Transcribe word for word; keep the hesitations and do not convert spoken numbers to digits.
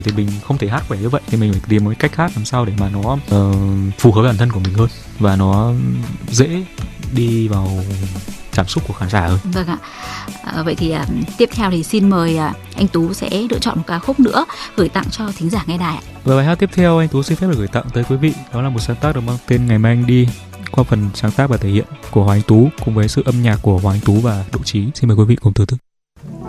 thì mình không thể hát khỏe như vậy, thì mình phải tìm một cách hát làm sao để mà nó uh, phù hợp với bản thân của mình hơn và nó dễ đi vào cảm xúc của khán giả hơn. Vâng ạ. À, vậy thì à, tiếp theo thì xin mời à, anh Tú sẽ lựa chọn một ca khúc nữa gửi tặng cho thính giả nghe đài ạ. Và bài hát tiếp theo anh Tú xin phép được gửi tặng tới quý vị, đó là một sáng tác được mang tên Ngày Mai Anh Đi, qua phần sáng tác và thể hiện của Hoàng Anh Tú cùng với sự âm nhạc của Hoàng Anh Tú và Độ Chí. Xin mời quý vị cùng thưởng thức.